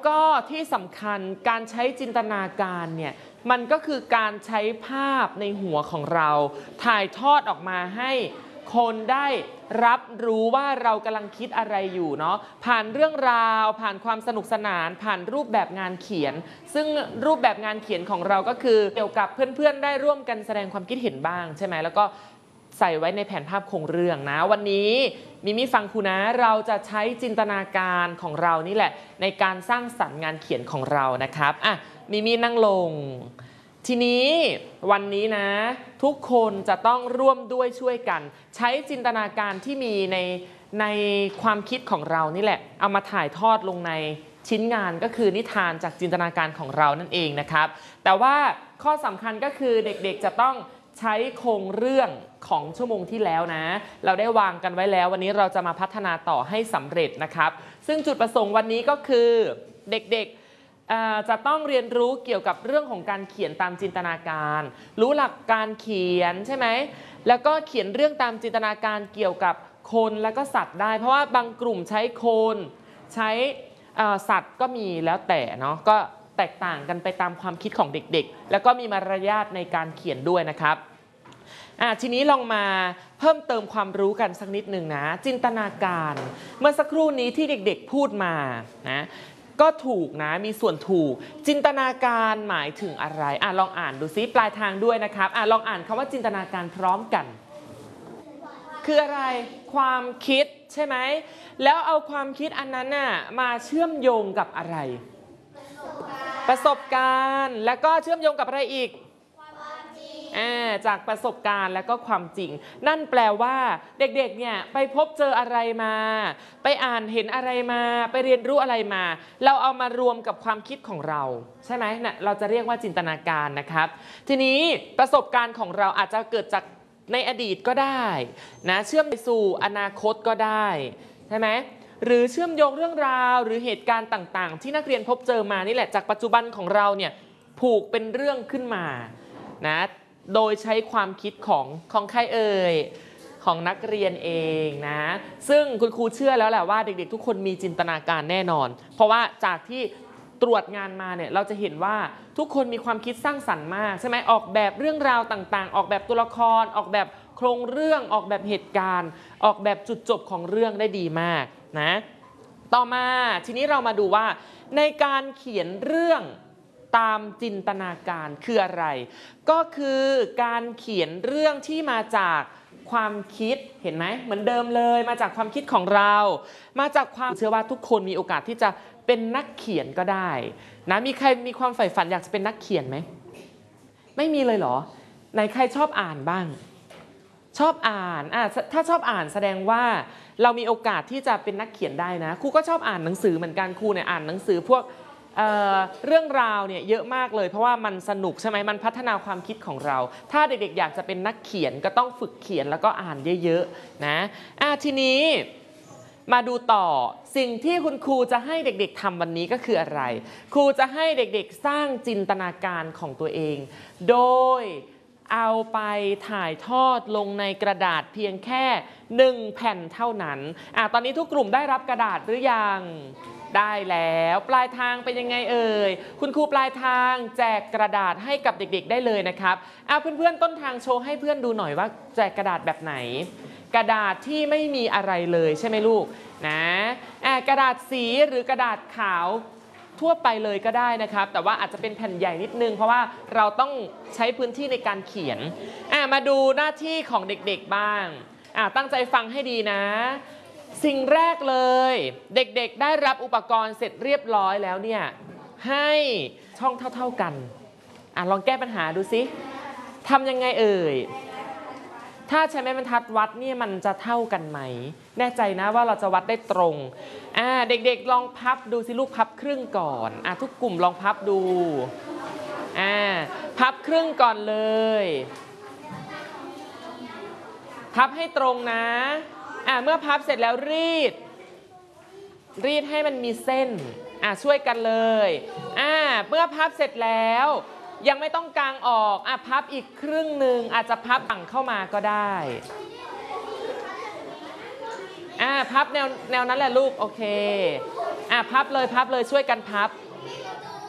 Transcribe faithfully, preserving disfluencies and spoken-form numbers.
ก็ที่สำคัญการใช้จินตนาการเนี่ยมันก็คือการใช้ภาพในหัวของเราถ่ายทอดออกมาให้คนได้รับรู้ว่าเรากำลังคิดอะไรอยู่เนาะผ่านเรื่องราวผ่านความสนุกสนานผ่านรูปแบบงานเขียนซึ่งรูปแบบงานเขียนของเราก็คือเกี่ยวกับเพื่อนๆได้ร่วมกันแสดงความคิดเห็นบ้างใช่ไหมแล้วก็ใส่ไว้ในแผนภาพโครงเรื่องนะวันนี้มิมิฟังครูนะเราจะใช้จินตนาการของเรานี่แหละในการสร้างสรรค์งานเขียนของเรานะครับอ่ะมิมินั่งลงทีนี้วันนี้นะทุกคนจะต้องร่วมด้วยช่วยกันใช้จินตนาการที่มีในในความคิดของเรานี่แหละเอามาถ่ายทอดลงในชิ้นงานก็คือนิทานจากจินตนาการของเรานั่นเองนะครับแต่ว่าข้อสำคัญก็คือเด็กๆจะต้องใช้โครงเรื่องของชั่วโมงที่แล้วนะเราได้วางกันไว้แล้ววันนี้เราจะมาพัฒนาต่อให้สำเร็จนะครับซึ่งจุดประสงค์วันนี้ก็คือเด็กๆจะต้องเรียนรู้เกี่ยวกับเรื่องของการเขียนตามจินตนาการรู้หลักการเขียนใช่ไหมแล้วก็เขียนเรื่องตามจินตนาการเกี่ยวกับคนและก็สัตว์ได้เพราะว่าบางกลุ่มใช้คนใช้สัตว์ก็มีแล้วแต่เนาะก็แตกต่างกันไปตามความคิดของเด็กๆแล้วก็มีมารยาทในการเขียนด้วยนะครับอ่ะทีนี้ลองมาเพิ่มเติมความรู้กันสักนิดหนึ่งนะจินตนาการเมื่อสักครู่นี้ที่เด็กๆพูดมานะก็ถูกนะมีส่วนถูกจินตนาการหมายถึงอะไรอ่ะลองอ่านดูซิปลายทางด้วยนะครับอ่ะลองอ่านคำว่าจินตนาการพร้อมกันคืออะไรความคิดใช่ไหมแล้วเอาความคิดอันนั้นน่ะมาเชื่อมโยงกับอะไรประสบการณ์แล้วก็เชื่อมโยงกับอะไรอีกจากประสบการณ์และก็ความจริงนั่นแปลว่าเด็กๆเนี่ยไปพบเจออะไรมาไปอ่านเห็นอะไรมาไปเรียนรู้อะไรมาเราเอามารวมกับความคิดของเราใช่ไหมนะเราจะเรียกว่าจินตนาการนะครับทีนี้ประสบการณ์ของเราอาจจะเกิดจากในอดีตก็ได้นะเชื่อมไปสู่อนาคตก็ได้ใช่ไหมหรือเชื่อมโยงเรื่องราวหรือเหตุการณ์ต่างๆที่นักเรียนพบเจอมานี่แหละจากปัจจุบันของเราเนี่ยผูกเป็นเรื่องขึ้นมานะโดยใช้ความคิดของของใครเอ่ยของนักเรียนเองนะซึ่งคุณครูเชื่อแล้วแหละว่าเด็กๆทุกคนมีจินตนาการแน่นอนเพราะว่าจากที่ตรวจงานมาเนี่ยเราจะเห็นว่าทุกคนมีความคิดสร้างสรรค์มากใช่ไหมออกแบบเรื่องราวต่างๆออกแบบตัวละครออกแบบโครงเรื่องออกแบบเหตุการณ์ออกแบบจุดจบของเรื่องได้ดีมากนะต่อมาทีนี้เรามาดูว่าในการเขียนเรื่องตามจินตนาการคืออะไรก็คือการเขียนเรื่องที่มาจากความคิดเห็นไหมเหมือนเดิมเลยมาจากความคิดของเรามาจากความเชื่อว่าทุกคนมีโอกาสที่จะเป็นนักเขียนก็ได้นะมีใครมีความใฝ่ฝันอยากจะเป็นนักเขียนไหมไม่มีเลยเหรอไหนใครชอบอ่านบ้างชอบอ่านอ่ะถ้าชอบอ่านแสดงว่าเรามีโอกาสที่จะเป็นนักเขียนได้นะครูก็ชอบอ่านหนังสือเหมือนกันครูเนี่ยอ่านหนังสือพวกเอ่อเรื่องราวเนี่ยเยอะมากเลยเพราะว่ามันสนุกใช่ไหมมันพัฒนาความคิดของเราถ้าเด็กๆอยากจะเป็นนักเขียนก็ต้องฝึกเขียนแล้วก็อ่านเยอะๆนะอ่ะทีนี้มาดูต่อสิ่งที่คุณครูจะให้เด็กๆทำวันนี้ก็คืออะไรครูจะให้เด็กๆสร้างจินตนาการของตัวเองโดยเอาไปถ่ายทอดลงในกระดาษเพียงแค่หนึ่งแผ่นเท่านั้นอ่ะตอนนี้ทุกกลุ่มได้รับกระดาษหรือยังได้แล้วปลายทางเป็นยังไงเอ่ยคุณครูปลายทางแจกกระดาษให้กับเด็กๆได้เลยนะครับเอาเพื่อนๆต้นทางโชว์ให้เพื่อนดูหน่อยว่าแจกกระดาษแบบไหนกระดาษที่ไม่มีอะไรเลยใช่ไหมลูกนะอ่ะกระดาษสีหรือกระดาษขาวทั่วไปเลยก็ได้นะครับแต่ว่าอาจจะเป็นแผ่นใหญ่นิดนึงเพราะว่าเราต้องใช้พื้นที่ในการเขียนอ่ะมาดูหน้าที่ของเด็กๆบ้างอ่ะตั้งใจฟังให้ดีนะสิ่งแรกเลยเด็กๆได้รับอุปกรณ์เสร็จเรียบร้อยแล้วเนี่ยให้ช่องเท่าๆกันอ่ะลองแก้ปัญหาดูสิทำยังไงเอ่ยถ้าใช้ไม้บรรทัดวัดเนี่ยมันจะเท่ากันไหมแน่ใจนะว่าเราจะวัดได้ตรงอ่าเด็กๆลองพับดูสิลูกพับครึ่งก่อนอ่ะทุกกลุ่มลองพับดูอ่าพับครึ่งก่อนเลยพับให้ตรงนะอ่ะเมื่อพับเสร็จแล้วรีดรีดให้มันมีเส้นอ่ะช่วยกันเลยอ่ะเมื่อพับเสร็จแล้วยังไม่ต้องกางออกอ่ะพับอีกครึ่งหนึ่งอาจจะพับฝั่งเข้ามาก็ได้อ่ะพับแนวแนวนั้นแหละลูกโอเคอ่ะพับเลยพับเลยช่วยกันพับ